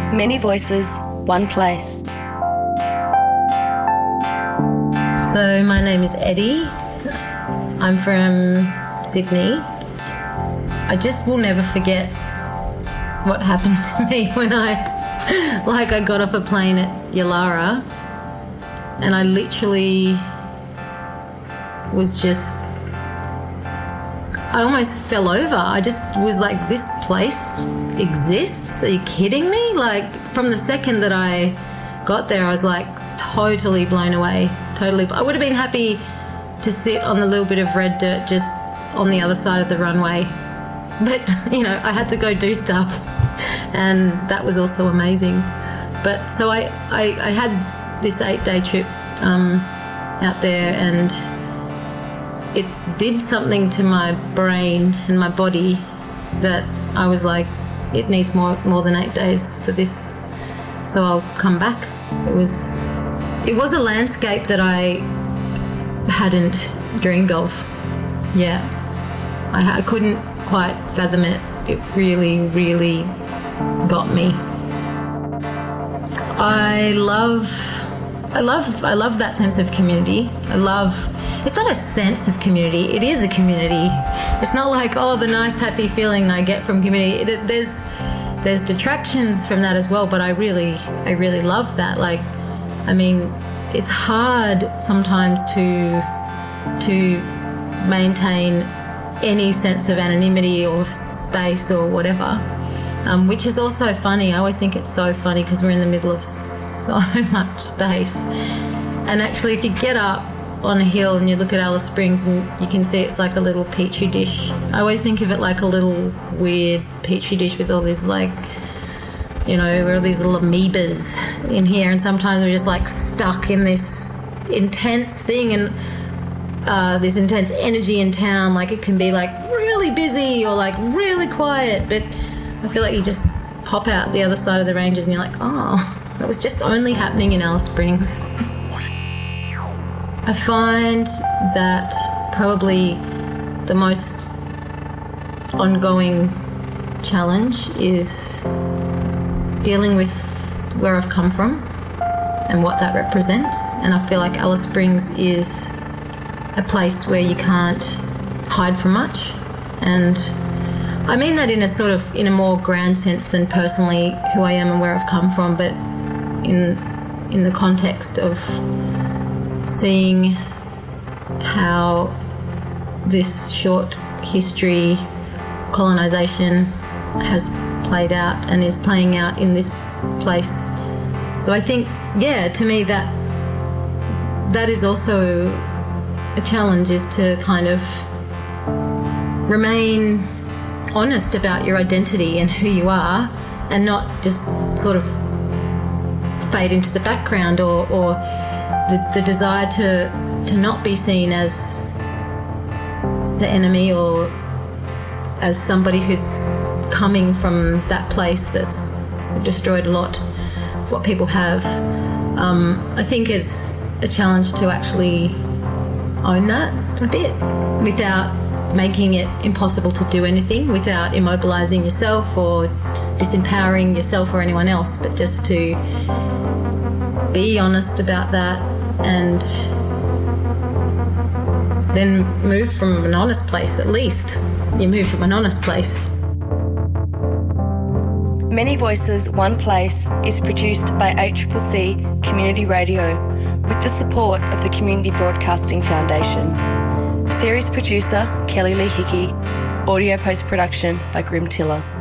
Many voices, one place. So my name is Eddie. I'm from Sydney. I just will never forget what happened to me when I got off a plane at Yulara, and I literally was just, I almost fell over. I just was like, this place exists? Are you kidding me? Like, from the second that I got there, I was like totally blown away. Totally. I would have been happy to sit on the little bit of red dirt just on the other side of the runway. But, you know, I had to go do stuff, and that was also amazing. But so I had this 8-day trip out there, and it did something to my brain and my body that I was like, it needs more than 8 days for this, so I'll come back. It was a landscape that I hadn't dreamed of. Yeah, I couldn't quite fathom it. It really, really got me. I love that sense of community. It's not a sense of community, it is a community. It's not like, oh, the nice happy feeling I get from community. There's detractions from that as well, but I really love that. Like, I mean, it's hard sometimes to maintain any sense of anonymity or space or whatever, which is also funny. I always think it's so funny because we're in the middle of so much space. And actually, if you get up on a hill and you look at Alice Springs, and you can see it's like a little petri dish. I always think of it like a little weird petri dish with all these, like, you know, all these little amoebas in here, and sometimes we're just like stuck in this intense thing and this intense energy in town. Like, it can be like really busy or like really quiet, but I feel like you just pop out the other side of the ranges and you're like, oh, that was just only happening in Alice Springs. I find that probably the most ongoing challenge is dealing with where I've come from and what that represents. And I feel like Alice Springs is a place where you can't hide from much. And I mean that in a more grand sense than personally who I am and where I've come from, but in the context of seeing how this short history of colonisation has played out and is playing out in this place. So I think, yeah, to me that is also a challenge, is to kind of remain honest about your identity and who you are, and not just sort of fade into the background or the desire to not be seen as the enemy or as somebody who's coming from that place that's destroyed a lot of what people have. I think it's a challenge to actually own that a bit without making it impossible to do anything, without immobilising yourself or disempowering yourself or anyone else, but just to be honest about that and then move from an honest place. At least you move from an honest place. Many Voices, One Place is produced by ACCC Community Radio with the support of the Community Broadcasting Foundation. Series producer Kelly Lee Hickey. Audio post-production by Grim Tiller.